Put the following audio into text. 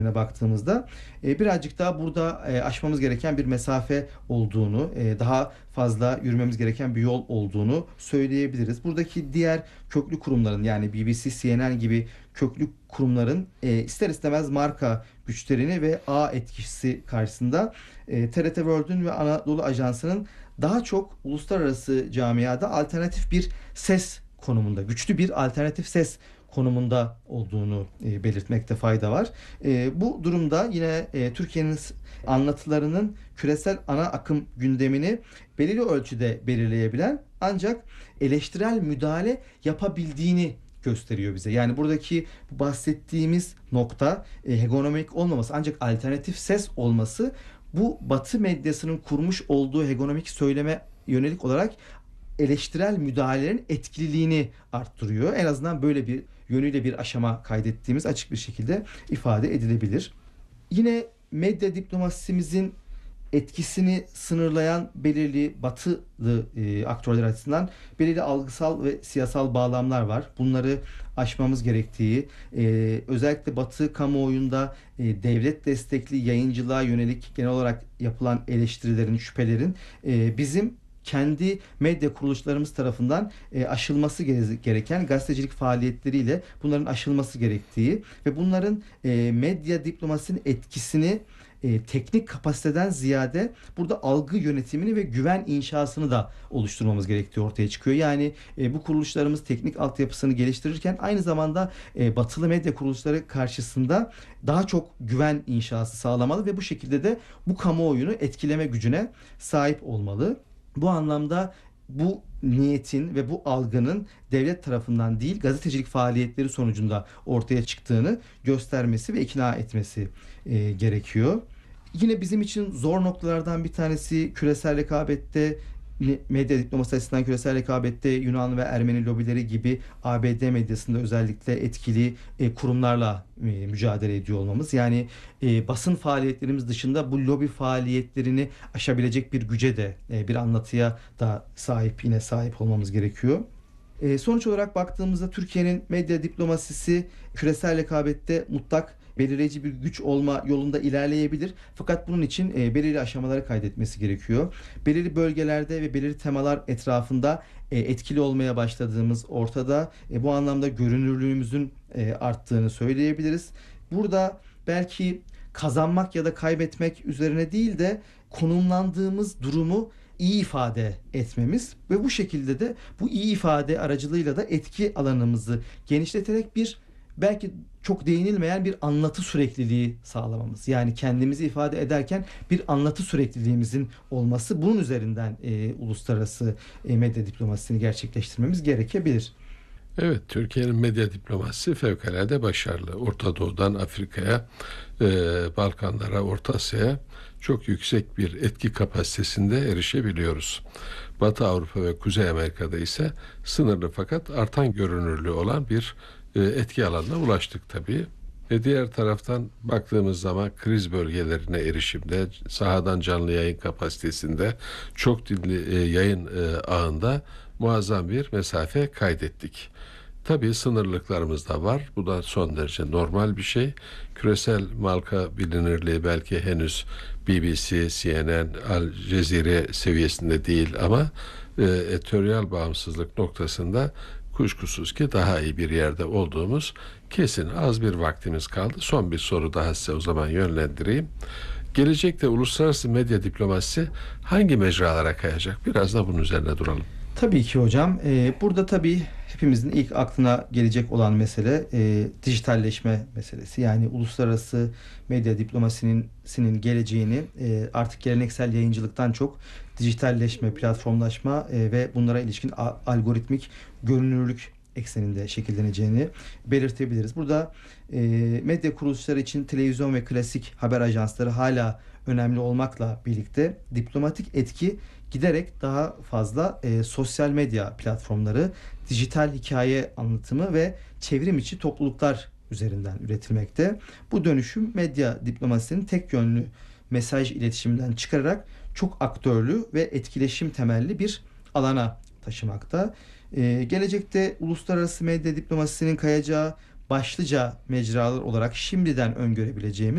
baktığımızda birazcık daha burada aşmamız gereken bir mesafe olduğunu, daha fazla yürümemiz gereken bir yol olduğunu söyleyebiliriz. Buradaki diğer köklü kurumların yani BBC, CNN gibi köklü kurumların ister istemez marka güçlerini ve ağ etkisi karşısında TRT World'ün ve Anadolu Ajansı'nın daha çok uluslararası camiada alternatif bir ses konumunda, güçlü bir alternatif ses konumunda olduğunu belirtmekte fayda var. Bu durumda yine Türkiye'nin anlatılarının küresel ana akım gündemini belirli ölçüde belirleyebilen ancak eleştirel müdahale yapabildiğini gösteriyor bize. Yani buradaki bahsettiğimiz nokta hegemonik olmaması ancak alternatif ses olması bu Batı medyasının kurmuş olduğu hegemonik söyleme yönelik olarak eleştirel müdahalelerin etkililiğini arttırıyor. En azından böyle bir yönüyle bir aşama kaydettiğimiz açık bir şekilde ifade edilebilir. Yine medya diplomasimizin etkisini sınırlayan belirli batılı aktörler açısından belirli algısal ve siyasal bağlamlar var. Bunları aşmamız gerektiği, özellikle Batı kamuoyunda devlet destekli yayıncılığa yönelik genel olarak yapılan eleştirilerin, şüphelerin bizim kendi medya kuruluşlarımız tarafından aşılması gereken gazetecilik faaliyetleriyle bunların aşılması gerektiği ve bunların medya diplomasinin etkisini teknik kapasiteden ziyade burada algı yönetimini ve güven inşasını da oluşturmamız gerektiği ortaya çıkıyor. Yani bu kuruluşlarımız teknik altyapısını geliştirirken aynı zamanda batılı medya kuruluşları karşısında daha çok güven inşası sağlamalı ve bu şekilde de bu kamuoyunu etkileme gücüne sahip olmalı. Bu anlamda bu niyetin ve bu algının devlet tarafından değil gazetecilik faaliyetleri sonucunda ortaya çıktığını göstermesi ve ikna etmesi gerekiyor. Yine bizim için zor noktalardan bir tanesi küresel rekabette medya diplomasi açısından küresel rekabette Yunan ve Ermeni lobileri gibi ABD medyasında özellikle etkili kurumlarla mücadele ediyor olmamız. Yani basın faaliyetlerimiz dışında bu lobi faaliyetlerini aşabilecek bir güce de bir anlatıya da sahip olmamız gerekiyor. Sonuç olarak baktığımızda Türkiye'nin medya diplomasisi küresel rekabette mutlak belirleyici bir güç olma yolunda ilerleyebilir. Fakat bunun için belirli aşamaları kaydetmesi gerekiyor. Belirli bölgelerde ve belirli temalar etrafında etkili olmaya başladığımız ortada. Bu anlamda görünürlüğümüzün arttığını söyleyebiliriz. Burada belki kazanmak ya da kaybetmek üzerine değil de konumlandığımız durumu iyi ifade etmemiz ve bu şekilde de bu iyi ifade aracılığıyla da etki alanımızı genişleterek bir belki çok değinilmeyen bir anlatı sürekliliği sağlamamız. Yani kendimizi ifade ederken bir anlatı sürekliliğimizin olması bunun üzerinden uluslararası medya diplomasisini gerçekleştirmemiz gerekebilir. Evet, Türkiye'nin medya diplomasisi fevkalade başarılı. Orta Doğu'dan Afrika'ya, Balkanlara, Orta Asya'ya çok yüksek bir etki kapasitesinde erişebiliyoruz. Batı Avrupa ve Kuzey Amerika'da ise sınırlı fakat artan görünürlüğü olan bir etki alanına ulaştık tabii. Diğer taraftan baktığımız zaman kriz bölgelerine erişimde, sahadan canlı yayın kapasitesinde, çok dilli yayın ağında muazzam bir mesafe kaydettik. Tabii sınırlıklarımız da var. Bu da son derece normal bir şey. Küresel marka bilinirliği belki henüz BBC, CNN, Al Jazeera seviyesinde değil ama editoryal bağımsızlık noktasında kuşkusuz ki daha iyi bir yerde olduğumuz kesin. Az bir vaktimiz kaldı. Son bir soru daha size o zaman yönlendireyim. Gelecekte uluslararası medya diplomasisi hangi mecralara kayacak? Biraz da bunun üzerine duralım. Tabii ki hocam. Burada tabii hepimizin ilk aklına gelecek olan mesele dijitalleşme meselesi. Yani uluslararası medya diplomasisinin geleceğini artık geleneksel yayıncılıktan çok dijitalleşme, platformlaşma ve bunlara ilişkin algoritmik görünürlük ekseninde şekilleneceğini belirtebiliriz. Burada medya kuruluşları için televizyon ve klasik haber ajansları hala önemli olmakla birlikte diplomatik etki giderek daha fazla sosyal medya platformları, dijital hikaye anlatımı ve çevrim içi topluluklar üzerinden üretilmekte. Bu dönüşüm medya diplomasisinin tek yönlü mesaj iletişiminden çıkararak çok aktörlü ve etkileşim temelli bir alana taşımakta. Gelecekte uluslararası medya diplomasisinin kayacağı başlıca mecralar olarak şimdiden öngörebileceğimiz